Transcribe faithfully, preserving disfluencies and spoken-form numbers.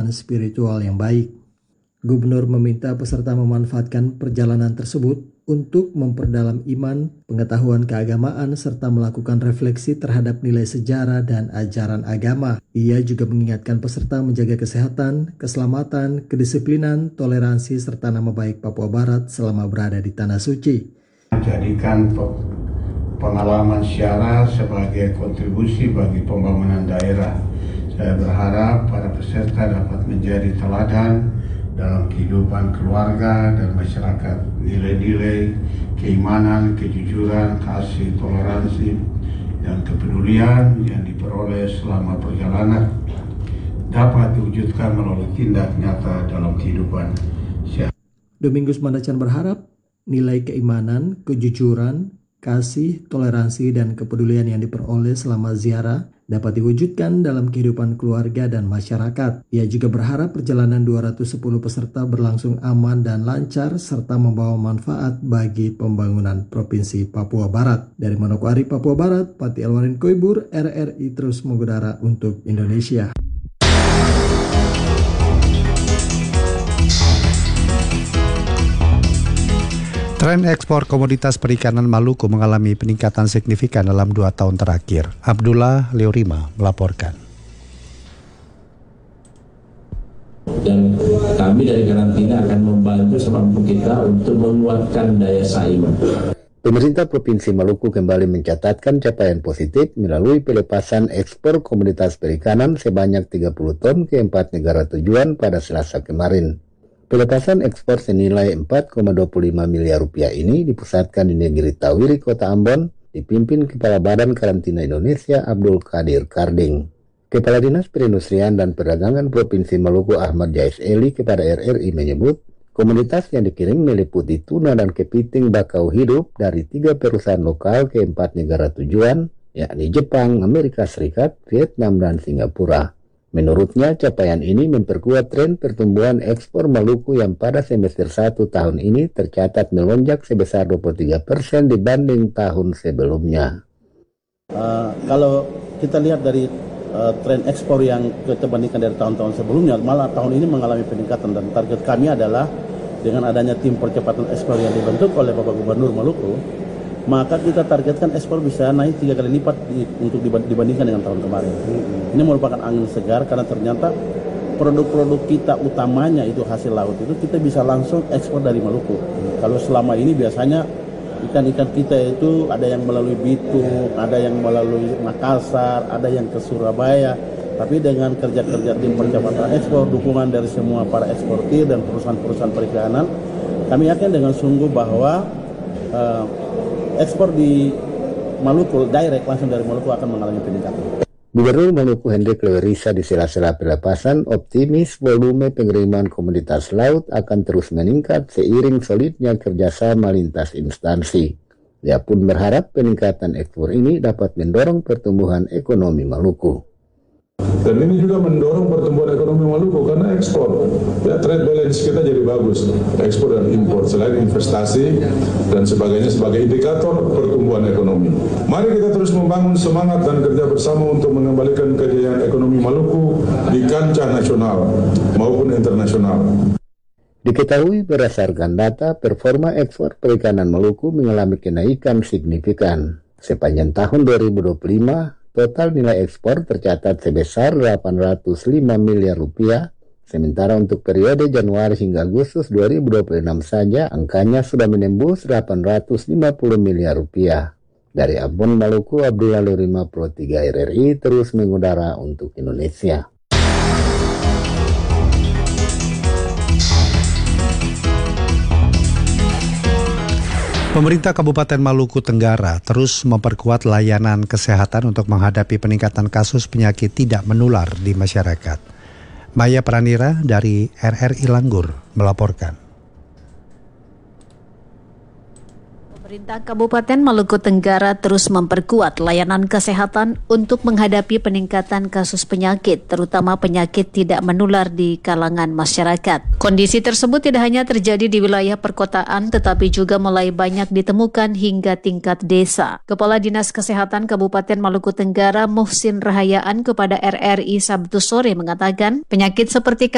pendidikan spiritual yang baik. Gubernur meminta peserta memanfaatkan perjalanan tersebut untuk memperdalam iman, pengetahuan keagamaan, serta melakukan refleksi terhadap nilai sejarah dan ajaran agama. Ia juga mengingatkan peserta menjaga kesehatan, keselamatan, kedisiplinan, toleransi, serta nama baik Papua Barat selama berada di Tanah Suci. Menjadikan pengalaman syara sebagai kontribusi bagi pembangunan daerah. Saya berharap para peserta dapat menjadi teladan dalam kehidupan keluarga dan masyarakat. Nilai-nilai keimanan, kejujuran, kasih, toleransi, dan kepedulian yang diperoleh selama perjalanan dapat diwujudkan melalui tindak nyata dalam kehidupan. Domingus Mandacan berharap nilai keimanan, kejujuran, kasih, toleransi, dan kepedulian yang diperoleh selama ziarah dapat diwujudkan dalam kehidupan keluarga dan masyarakat. Ia juga berharap perjalanan dua ratus sepuluh peserta berlangsung aman dan lancar serta membawa manfaat bagi pembangunan Provinsi Papua Barat. Dari Manokwari, Papua Barat, Pati Elwarin Koibur, R R I terus mengudara untuk Indonesia. Tren ekspor komoditas perikanan Maluku mengalami peningkatan signifikan dalam dua tahun terakhir. Abdullah Leorima melaporkan. Dan kami dari karantina akan membantu semampu kita untuk menguatkan daya saing. Pemerintah Provinsi Maluku kembali mencatatkan capaian positif melalui pelepasan ekspor komoditas perikanan sebanyak tiga puluh ton ke empat negara tujuan pada Selasa kemarin. Pelepasan ekspor senilai empat koma dua puluh lima miliar rupiah ini dipusatkan di negeri Tawiri, Kota Ambon, dipimpin Kepala Badan Karantina Indonesia Abdul Qadir Karding. Kepala Dinas Perindustrian dan Perdagangan Provinsi Maluku Ahmad Jais Eli kepada R R I menyebut, komoditas yang dikirim meliputi tuna dan kepiting bakau hidup dari tiga perusahaan lokal ke empat negara tujuan, yakni Jepang, Amerika Serikat, Vietnam, dan Singapura. Menurutnya, capaian ini memperkuat tren pertumbuhan ekspor Maluku yang pada semester satu tahun ini tercatat melonjak sebesar dua puluh tiga persen dibanding tahun sebelumnya. Uh, kalau kita lihat dari uh, tren ekspor yang kita bandingkan dari tahun-tahun sebelumnya, malah tahun ini mengalami peningkatan, dan target kami adalah dengan adanya tim percepatan ekspor yang dibentuk oleh Bapak Gubernur Maluku, maka kita targetkan ekspor bisa naik tiga kali lipat di, untuk dibandingkan dengan tahun kemarin. Ini merupakan angin segar karena ternyata produk-produk kita utamanya itu hasil laut itu kita bisa langsung ekspor dari Maluku. Kalau selama ini biasanya ikan-ikan kita itu ada yang melalui Bitung, ada yang melalui Makassar, ada yang ke Surabaya. Tapi dengan kerja-kerja tim percepatan ekspor, dukungan dari semua para eksportir dan perusahaan-perusahaan perikanan, kami yakin dengan sungguh bahwa uh, ekspor di Maluku, direct langsung dari Maluku akan mengalami peningkatan. Gubernur Maluku Hendrik Lewerisa di sela-sela pelepasan optimis volume pengiriman komoditas laut akan terus meningkat seiring solidnya kerjasama lintas instansi. Dia pun berharap peningkatan ekspor ini dapat mendorong pertumbuhan ekonomi Maluku. Dan ini juga mendorong pertumbuhan ekonomi Maluku karena ekspor. Ya, trade balance kita jadi bagus. Ekspor dan impor selain investasi dan sebagainya sebagai indikator pertumbuhan ekonomi. Mari kita terus membangun semangat dan kerja bersama untuk mengembalikan kejayaan ekonomi Maluku di kancah nasional maupun internasional. Diketahui berdasarkan data, performa ekspor perikanan Maluku mengalami kenaikan signifikan. Sepanjang tahun dua ribu dua puluh lima, total nilai ekspor tercatat sebesar delapan ratus lima miliar rupiah, sementara untuk periode Januari hingga Agustus dua ribu dua puluh enam saja angkanya sudah menembus delapan ratus lima puluh miliar rupiah. Dari Ambon, Maluku, Abdullah Leorima Pro tiga R R I terus mengudara untuk Indonesia. Pemerintah Kabupaten Maluku Tenggara terus memperkuat layanan kesehatan untuk menghadapi peningkatan kasus penyakit tidak menular di masyarakat. Maya Pranira dari R R I Langgur melaporkan. Pemerintah Kabupaten Maluku Tenggara terus memperkuat layanan kesehatan untuk menghadapi peningkatan kasus penyakit, terutama penyakit tidak menular di kalangan masyarakat. Kondisi tersebut tidak hanya terjadi di wilayah perkotaan, tetapi juga mulai banyak ditemukan hingga tingkat desa. Kepala Dinas Kesehatan Kabupaten Maluku Tenggara, Muhsin Rahayaan, kepada R R I Sabtu sore mengatakan, penyakit seperti